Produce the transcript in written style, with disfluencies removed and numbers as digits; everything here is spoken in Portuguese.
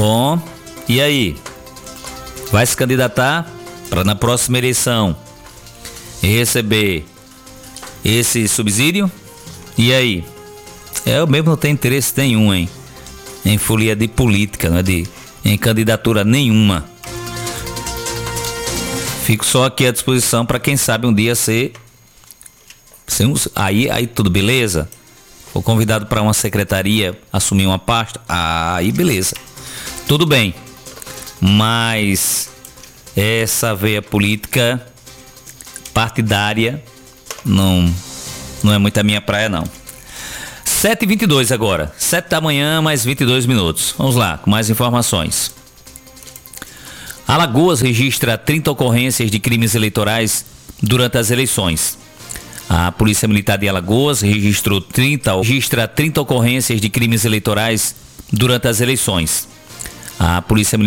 Bom, e aí? Vai se candidatar para na próxima eleição receber esse subsídio? E aí? Eu mesmo não tenho interesse nenhum em folia de política, não é em candidatura nenhuma. Fico só aqui à disposição para quem sabe um dia ser aí tudo beleza. For convidado para uma secretaria, assumir uma pasta, aí beleza, tudo bem. Mas essa veia política partidária não é muito a minha praia, não. 7h22 agora, 7 da manhã, mais 22 minutos. Vamos lá, com mais informações. Alagoas registra 30 ocorrências de crimes eleitorais durante as eleições. A Polícia Militar de Alagoas registra 30 ocorrências de crimes eleitorais durante as eleições. A Polícia Militar